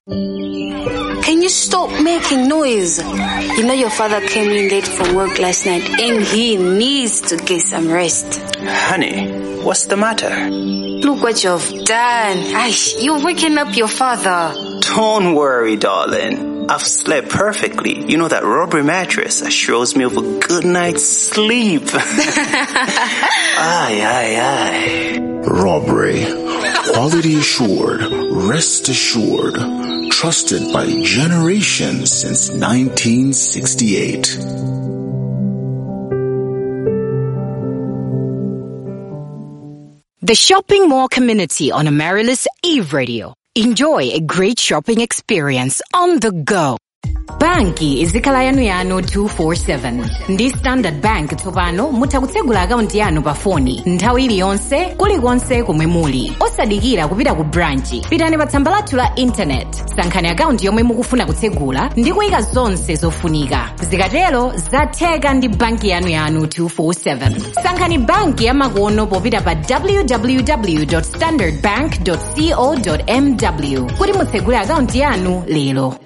Can you stop making noise? You know your father came in late from work last night and he needs to get some rest. Honey, what's the matter? Look what you've done. You're waking up your father. Don't worry, darling. I've slept perfectly. You know that rubber mattress assures me of a good night's sleep. Aye. Robbery. Quality assured. Rest assured. Trusted by generations since 1968. The Shopping Mall community on Amaryllis Eve Radio. Enjoy a great shopping experience on the go. Banki izikhala yanu 247. Ndi Standard Bank tsopano mutakutsegula akaunti yanu pa foni nthawi iliyonse kulikonse komwe muli. Osadikira kupita ku branchi. Pitani pa tsamba lathu la internet. Sankhani akaunti yomwe mukufuna kutsegula ndi kuyika zonse zofunika. Zikatero zatheka ndi banki yanu 247. Sankhani banki yamakono popita pa www.standardbank.co.mw kuti mutsegule akaunti yanu lero.